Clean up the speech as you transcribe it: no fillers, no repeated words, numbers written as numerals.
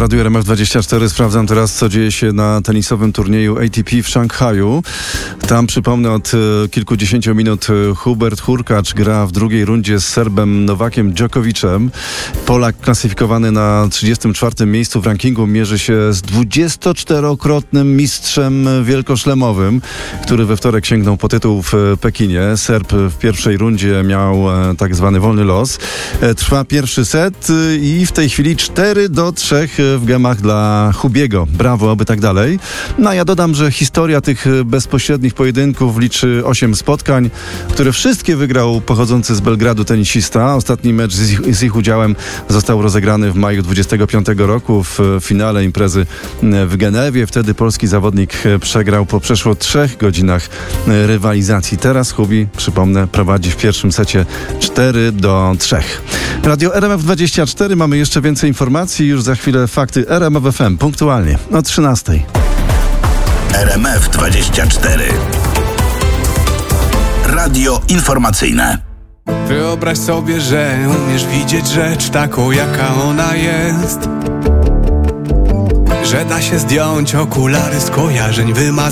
Radiu RMF24 sprawdzam teraz, co dzieje się na tenisowym turnieju ATP w Szanghaju. Tam, przypomnę, od kilkudziesięciu minut Hubert Hurkacz gra w drugiej rundzie z Serbem Nowakiem Djokovicem. Polak klasyfikowany na 34. miejscu w rankingu mierzy się z 24-krotnym mistrzem wielkoszlemowym, który we wtorek sięgnął po tytuł w Pekinie. Serb w pierwszej rundzie miał tak zwany wolny los. Trwa pierwszy set i w tej chwili 4-3 w gemach dla Hubiego. Brawo, aby tak dalej. No a ja dodam, że historia tych bezpośrednich pojedynków liczy 8 spotkań, które wszystkie wygrał pochodzący z Belgradu tenisista. Ostatni mecz z ich udziałem został rozegrany w maju 25 roku w finale imprezy w Genewie. Wtedy polski zawodnik przegrał po przeszło 3 godzinach rywalizacji. Teraz Hubi, przypomnę, prowadzi w pierwszym secie 4-3. Radio RMF24, mamy jeszcze więcej informacji. Już za chwilę fakty RMF FM, punktualnie o 13:00. RMF24. Radio informacyjne. Wyobraź sobie, że umiesz widzieć rzecz taką, jaka ona jest. Że da się zdjąć okulary z kojarzeń,